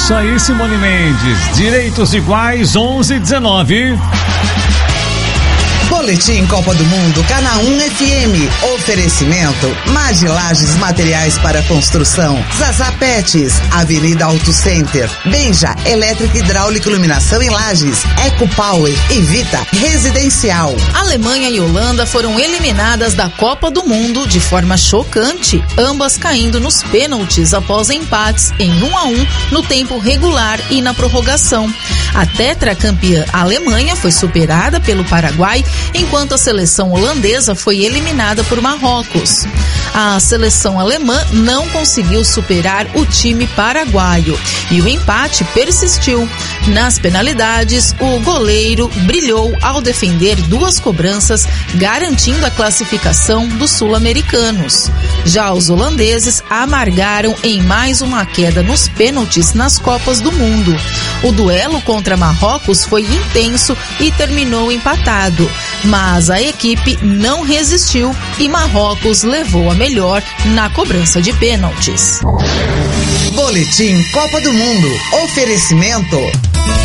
isso aí, Simone Mendes. Direitos iguais, 11:19. Boletim Copa do Mundo, Canaã FM. Oferecimento, Magilages Materiais para Construção. Zaza Pets, Avenida Auto Center. Benja, Elétrica, Hidráulica, Iluminação em Lages. Eco Power e Vita Residencial. Alemanha e Holanda foram eliminadas da Copa do Mundo de forma chocante, ambas caindo nos pênaltis após empates em 1-1 no tempo regular e na prorrogação. A tetracampeã Alemanha foi superada pelo Paraguai, enquanto a seleção holandesa foi eliminada por Marrocos. A seleção alemã não conseguiu superar o time paraguaio e o empate persistiu. Nas penalidades, o goleiro brilhou ao defender 2 cobranças, garantindo a classificação dos sul-americanos. Já os holandeses amargaram em mais uma queda nos pênaltis nas Copas do Mundo. O duelo contra Marrocos foi intenso e terminou empatado, mas a equipe não resistiu e Marrocos levou a melhor na cobrança de pênaltis. Boletim Copa do Mundo. Oferecimento